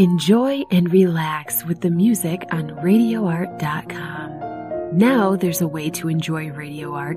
Enjoy and relax with the music on RadioArt.com. Now there's a way to enjoy Radio Art